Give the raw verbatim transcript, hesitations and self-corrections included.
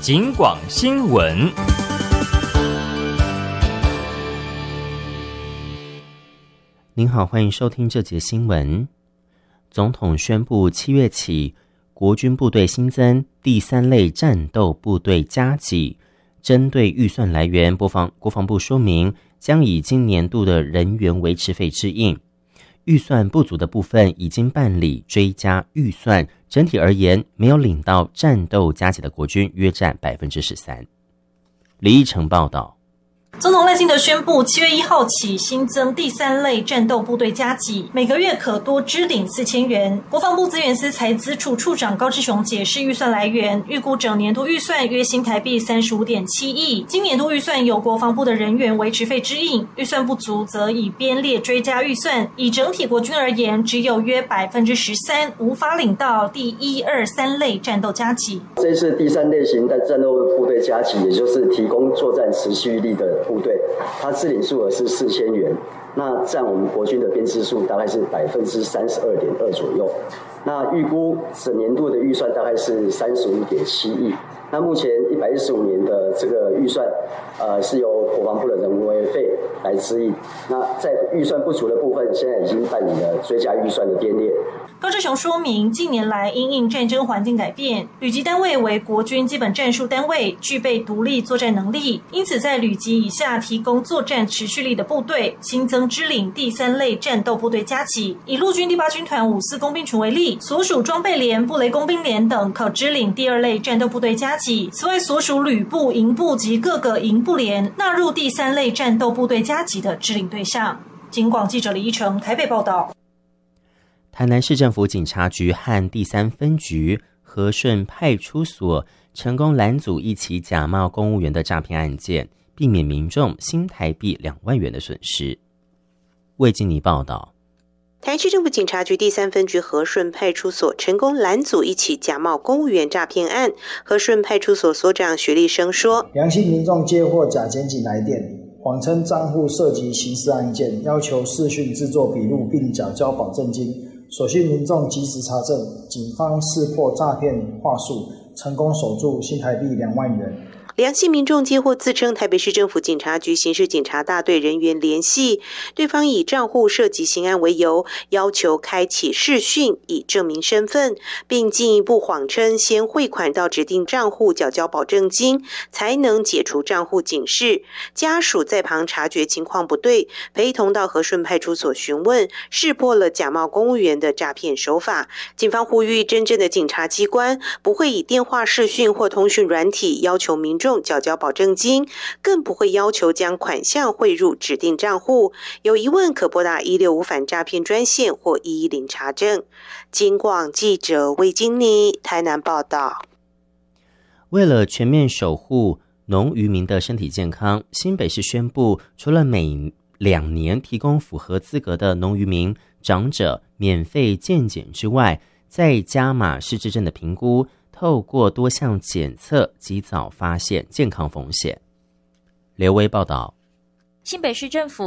警广新闻。 您好，欢迎收听这节新闻。总统宣布，七月起，国军部队新增第三类战斗部队加给。针对预算来源，国防国防部说明，将以今年度的人员维持费支应。预算不足的部分已经办理追加预算，整体而言，没有领到战斗加给的国军约占百分之十三。李义成报道。 总统赖清德宣布，七月一号起新增第三类战斗部队加给，每个月可多支领四千元。国防部资源司财资处处长高志雄解释预算来源，预估整年度预算约新台币三十五点七亿，今年度预算由国防部的人员维持费支应，预算不足则以编列追加预算。以整体国军而言，只有约百分之十三无法领到第一、二、三类战斗加给。 这次第三类型的战斗部队加给，也就是提供作战持续力的部队，它支领数额是四千元，那占我们国军的编制数大概是百分之三十二点二左右。那预估整年度的预算大概是三十五点七亿。那目前一百一十五年的这个预算，呃，是由国防部的人为费来支应。那在预算不足的部分，现在已经办理了追加预算的编列。 高志雄说明，近年来因应战争环境改变，旅级单位为国军基本战术单位，具备独立作战能力，因此在旅级以下提供作战持续力的部队，新增支领第三类战斗部队加给。以陆军第八军团五四工兵群为例，所属装备连、布雷工兵连等可支领第二类战斗部队加给。此外，所属旅部、营部及各个营部连纳入第三类战斗部队加给的支领对象。警广记者李一成台北报道。 台南市政府警察局和第三分局和顺派出所成功拦阻一起假冒公务员的诈骗案件，避免民众新台币两万元的损失。魏金妮报道。 台南市政府警察局第三分局和顺派出所成功拦阻一起假冒公务员诈骗案。和顺派出所所长徐立生说， 良性民众接获假检警来电，谎称账户涉及刑事案件，要求视讯制作笔录并缴交保证金。所幸民众及时查证，警方识破诈骗话术，成功守住新台币两万元。 良性民众接获自称台北市政府警察局刑事警察大队人员联系，对方以账户涉及刑案为由，要求开启视讯以证明身份，并进一步谎称先汇款到指定账户缴交保证金，才能解除账户警示。家属在旁察觉情况不对，陪同到和顺派出所询问，识破了假冒公务员的诈骗手法。警方呼吁真正的警察机关不会以电话视讯或通讯软体要求民众缴交保证金，更不会要求将款项汇入指定账户。有疑问可拨打一六五反诈骗专线或一一零查证。警广记者魏金妮台南报道。 为了全面守护农渔民的身体健康，新北市宣布，除了每两年提供符合资格的农渔民长者免费健检之外，再加码失智症的评估，透过多项检测及早发现健康风险。刘威报道。 新北市政府